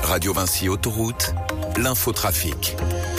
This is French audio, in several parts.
Radio Vinci Autoroute, l'infotrafic.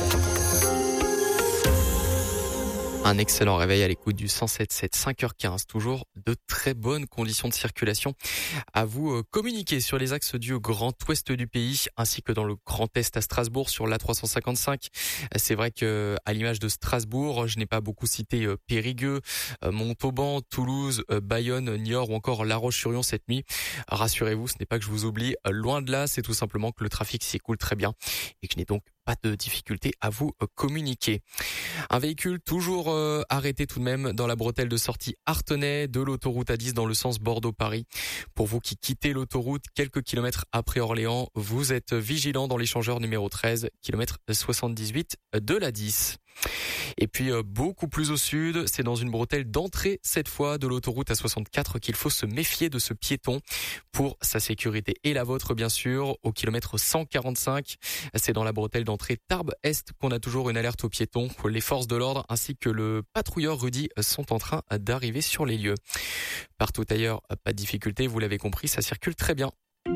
Un excellent réveil à l'écoute du 107.7, 5h15. Toujours de très bonnes conditions de circulation à vous communiquer sur les axes du Grand Ouest du pays ainsi que dans le Grand Est à Strasbourg sur l'A355. C'est vrai que à l'image de Strasbourg, je n'ai pas beaucoup cité Périgueux, Montauban, Toulouse, Bayonne, Niort ou encore La Roche-sur-Yon cette nuit. Rassurez-vous, ce n'est pas que je vous oublie, loin de là, c'est tout simplement que le trafic s'y écoule très bien et que je n'ai donc pas de difficulté à vous communiquer. Un véhicule toujours arrêté tout de même dans la bretelle de sortie Artenay de l'autoroute A10 dans le sens Bordeaux-Paris. Pour vous qui quittez l'autoroute quelques kilomètres après Orléans, vous êtes vigilants dans l'échangeur numéro 13, kilomètre 78 de l'A10. Et puis beaucoup plus au sud, c'est dans une bretelle d'entrée cette fois de l'autoroute A64 qu'il faut se méfier de ce piéton pour sa sécurité et la vôtre bien sûr. Au kilomètre 145, c'est dans la bretelle d'entrée Tarbes-Est qu'on a toujours une alerte aux piétons. Les forces de l'ordre ainsi que le patrouilleur Rudy sont en train d'arriver sur les lieux. Partout ailleurs, pas de difficulté, vous l'avez compris, ça circule très bien.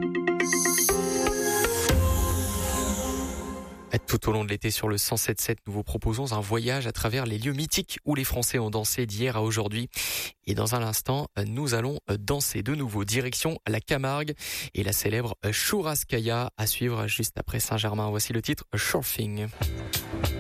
Tout au long de l'été sur le 107.7, nous vous proposons un voyage à travers les lieux mythiques où les Français ont dansé d'hier à aujourd'hui. Et dans un instant, nous allons danser de nouveau direction la Camargue et la célèbre Churrascaia à suivre juste après Saint-Germain. Voici le titre Surfing.